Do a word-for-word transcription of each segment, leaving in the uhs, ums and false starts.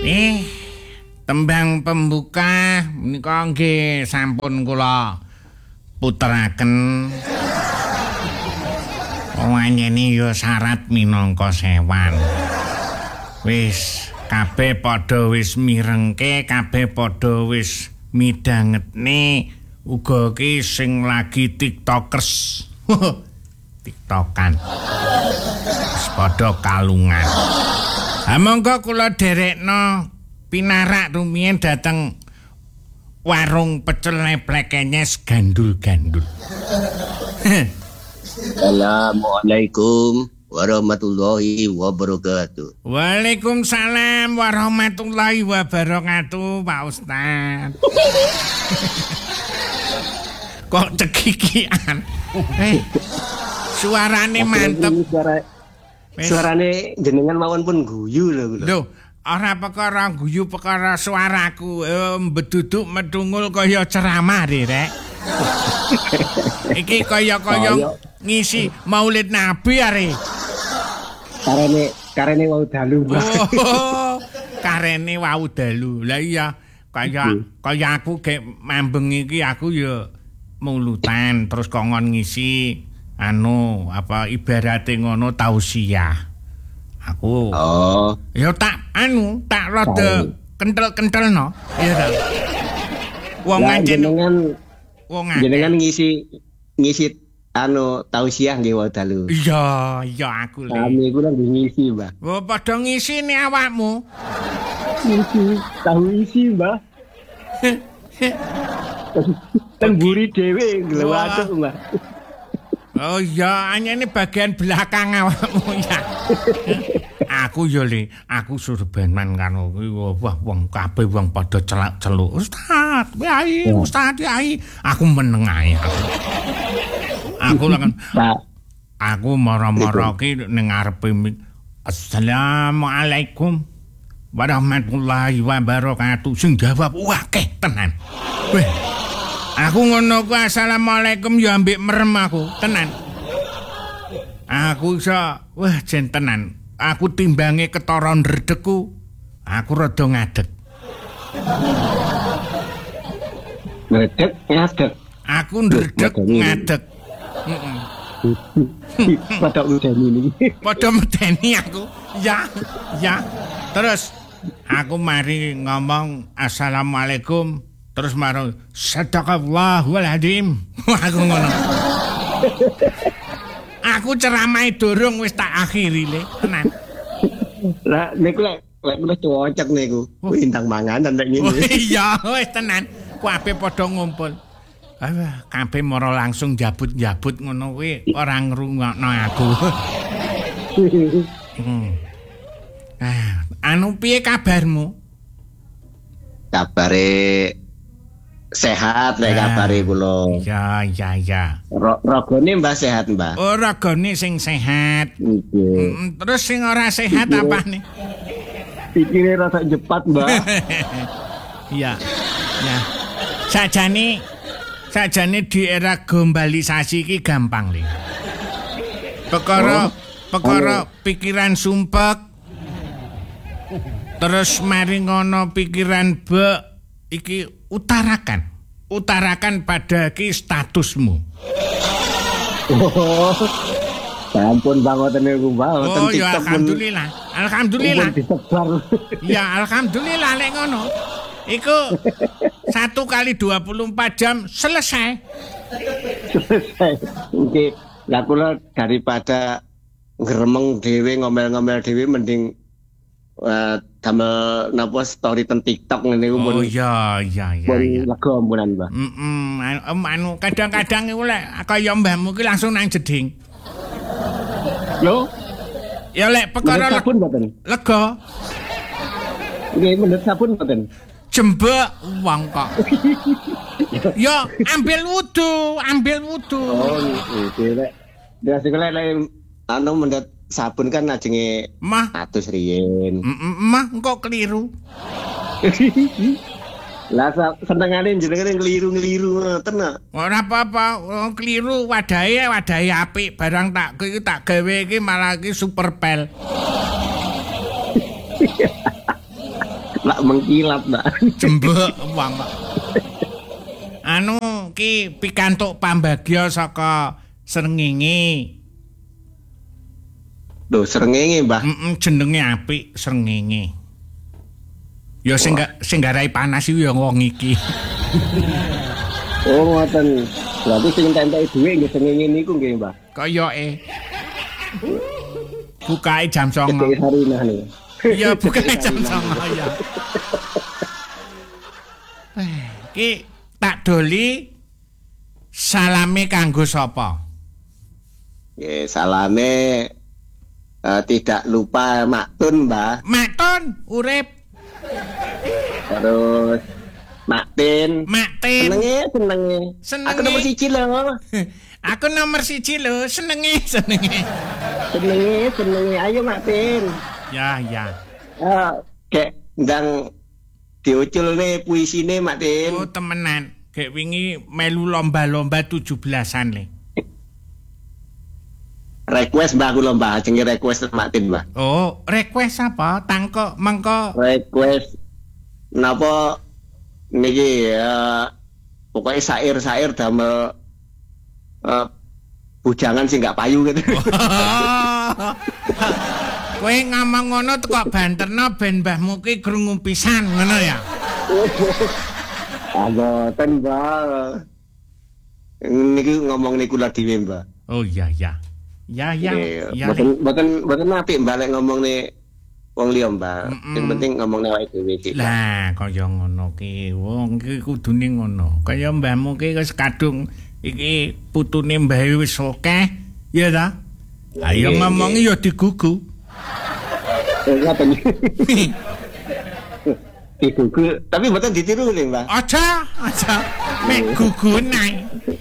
Eh, tembang pembuka menika nggih sampun kula puteraken. Wanyene ya syarat minangka sewan. Wis kabeh padha wis mirengke, kabeh padha wis midangetne, uga ki sing lagi tiktokers. Tiktokan. Wis padha kalungan. Ha monggo kula derekno pinarak rumiyin dateng warung pecel neplekenyes gandul-gandul. Assalamualaikum warahmatullahi wabarakatuh. Waalaikumsalam warahmatullahi wabarakatuh, Pak Ustaz. Kok cekikian? Eh, suarane mantep. Suara, suarane jenengan mawon pun guyu lho. Lho, ora perkara guyu perkara suaraku eh, beduduk medungul kaya ceramah Rek. Iki kaya-kaya ngisi Maulid Nabi are. Karene karene wau dalu, Mbak. Oh, karene wau dalu. Lah iya, kaya kaya aku ge mambeng iki aku ya mulutan terus kongon ngisi anu apa ibarate ngono tausiah. Aku Oh, ya tak anu tak rada kentel-kentelno. Iya ta. Wong ngajen jenengan wong ngajen. jenengan ngisi ngisi anu tausiah nggih wau dalu. Iya, iya aku le. Kami iku lagi ngisi, Mbak. Oh, padha ngisi ni awakmu. Ngisi tahu isi, Mbak. Temburi dhewe nglewatuk, Mbak. Oh iya, hanya ini bagian belakang awakmu ya. Aku yo le, aku surbenman kan wah wong kabeh wong padha celak-celuk. Ustaz, Yai, Ustaz, Yai. Aku meneng ae aku. Aku kan aku mara-mara ki ning ngarepe Assalamualaikum warahmatullahi wabarakatuh. Sing jawab akeh tenan. Weh. Aku ngono ku assalamualaikum ya ambek merem aku, tenan. Aku iso, wah jen tenan. Aku timbange ketara ndredegku, aku rada ngadeg. Ngadeg, ngadeg. Aku ndredeg ngadeg. Heeh. Padha udani iki. Padha medeni aku. Ya, ya. Terus aku mari ngomong assalamualaikum. Terus marang sadaqallahul azim. Aku ngono. Aku ceramah durung wis tak akhiri le, tenan. Lah niku lek lek menawa cocok niku. Bintang manganan nek ngene. Oh iya, wis tenan. Kabeh padha ngumpul. Ah, kabeh mara langsung jabut-jabut ngono kuwi ora ngrungokno aku. hmm. Ah, anu piye kabarmu? Kabare sehat lek kabare kula. Ya, ya, ya. Ragane Mbah sehat, Mbah. Oh, ragane sing sehat. Nggih. Mm, terus sing ora sehat apa nih? Pikire rasa jepat, Mbah. Iya. Ya. Sajane sajane di era globalisasi iki gampang, Le. Perkara Oh. perkara pikiran sumpek. Terus mari ngono pikiran bek iki utarakan. Utarakan pada ki statusmu. Oh. Sampun banget niku, Mbah. Oh ya alhamdulillah. Alhamdulillah. Disebar. Ya alhamdulillah lek ngono. Iku satu kali dua puluh empat jam selesai. Selesai. Oke, lah kula daripada ngremeng dhewe ngomel-ngomel dhewe mending uh, damel napa story ten TikTok ngene iku Oh iya iya iya. pun iya. lega ampunan, Mbah. Heeh, anu, anu kadang-kadang iku lek kaya mbahmu ki langsung nang jeding. Lho, Ya lek perkara menurut sabun mboten? lega, Nggih, menurut sabun mboten? jembek wong kok. Ya ambil wudu, ambil wudu. Oh, nggih, lek. Biasa lek lek anu menurut sabun kan ajenge Mah, atus riyen. mm, mah engko keliru. Lah senengane jenenge ngeliru-ngeliru ngoten nah. Ora apa-apa, wong keliru wadahe wadahe apik, barang tak iki tak gawe iki malah iki super pel. Lak mengkilap, Mbak. Jembek wong. Anu ki pikantuk pambagya saka srengenge. Lho, srengenge, Mbah. Heeh, jenenge apik srengenge. Ya sing sing garai panas iku ya wong iki. Oh, ngoten. Berarti sing entek dhuwit nggih srengenge niku nggih, Mbah. Koyoke. Bukae jam songo. Gede Sarinah nih. Iya, bukae jam songo ya. Eh, ki tak doli salame kanggo sapa? Nggih, salame uh, tidak lupa Maktun, Mbah. Maktun urip. Terus Maktin. Maktin. Senenge, senenge. Senenge. Aku nomor siji lho. Aku nomor siji lho, senenge, senenge. Senenge, senenge. Ayo Maktin. Ya, ya. Ah, kayak ndang diuculne puisine Maktin. Oh, temenan. Kayak wingi melu lomba-lomba tujuh belasan le. Request Mbah kula Mbah, jenenge request Maktin, Mbah. Oh, request apa? Tangko mengko Request napa niki ya pokoknya sair-sair damel uh, bujangan sing gak payu gitu. Kowe ngomong ngono kok banterno ben mbahmu ki krungu pisan ngono ya. Ah boten, Mbah. Niki ngomong niku kula dhewe, Mbah. Oh iya iya. Ya ya. Ya. Boten boten boten apik Mbah lek ngomongne wong liya, Mbah. Sing penting ngomongne awake dhewe iki. Lah kaya ngono ki. Wong iki kudune ngono. Kaya mbahmu ki wis kadung iki putune mbahe wis akeh, ya ta? Ayo ngomongi ya digugu. Eh ngaten. Digugu, tapi mboten ditiru lho, Mbah. Aja, aja. Mek gugun ae.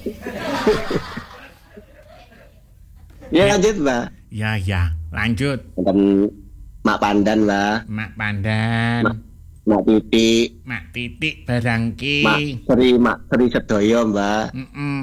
Ya lanjut, Mbah. Ya ya, lanjut. Wonten Mak Pandan, Mbah. Mak Pandan. Mak, Mak Titik. Mak Titik barang ki. Mak Sri, Mak Sri Sedaya, Mbah. Heeh.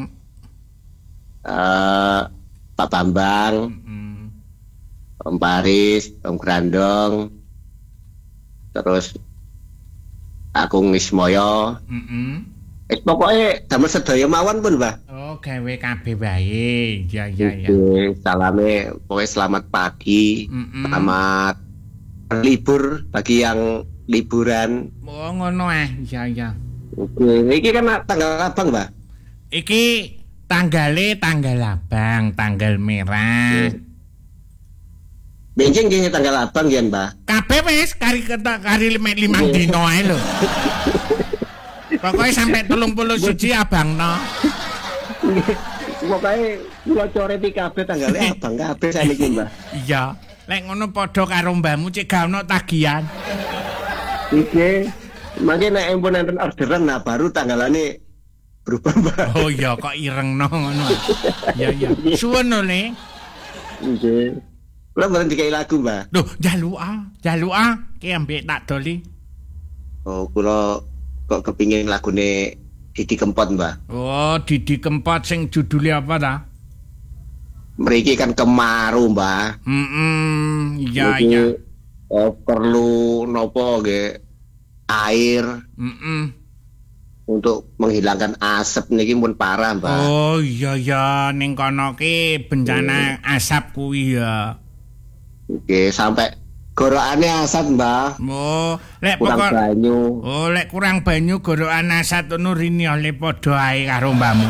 Uh, Pak Bambang, Mm. Om Paris, Om Grandong, terus Agung Ismoyo. Heeh. Eh pokoknya damel sedaya mawon pun, Mbah. Oh, gawe kabeh bae. Ya ya ya. Oke, salame pokoknya selamat pagi, Mm-mm. selamat libur bagi yang liburan. Oh, ngono ah. Ya ya. Oke, iki kan tanggal abang, Mbah. Iki tanggale tanggal abang, tanggal merah. Benjing gini tanggal abang ya, Mbah. Kabeh wis kari ketok kari lima lima dino ae lho. Pokoknya sampai telung puluh siji abang no. Pokoknya kula coreti kabeh tanggale abang kabeh saniki, Mbah. Iya, lek ngono padha karo mbahmu cek gak ono tagihan. Iki mangke nek empun enten orderan nah baru tanggalane berubah, Mbah. Oh iya kok ireng no ngono. Iya iya. Suwun lho Le. Nggih. Kula mboten dikai lagu, Mbah. Loh, jaluka, jaluka ki ambek tak doli. Oh, kula kok kepingin lagune Didi Kempot, Mbah. Oh, Didi Kempot sing judulnya apa ta? Mriki kan Kemaru, Mbah. Hmm, iya Niki, iya. eh, perlu nopo nggih air Mm-mm. untuk menghilangkan asap niki pun parah, Mbah. Oh iya ya ning kono ki bencana asap kuwi ya. Oke, sampai gorokane asap, Mbah. Oh, lek Kurang pokok banyu. Oh, lek kurang banyu gorokan asat ngono rini oleh padha ae karo mbahmu.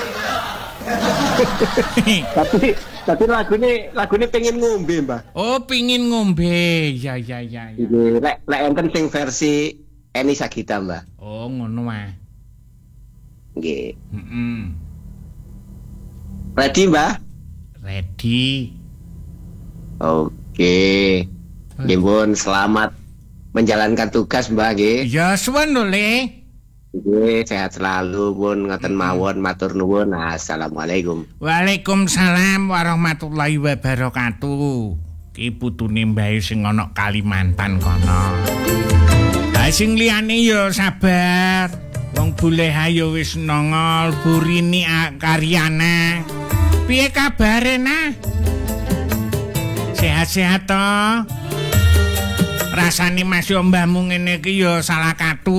tapi tapi lagune lagune pengen ngombe, Mbah. Oh, pingin ngombe. Ya ya ya ya. Nggih, lek lek enten sing versi Eni Sagita, Mbah. Oh, ngono ah. Nggih. Heeh. Ready, Mbah? Ready. Oke. Nggih, pun selamat menjalankan tugas, Mbah, nggih. Ya suwun lho, Le. Nggih, sehat selalu pun ngoten mawon, matur nuwun. Assalamualaikum. Waalaikumsalam warahmatullahi wabarakatuh. Ki putune mbae sing ana Kalimantan kono. Ha sing liyane ya sabar. Wong boleh ayo wis nongol Burini Karyana. Piye kabare nah? Sehat-sehat to? rasane Mas yo mbahmu ngene iki yo salah katu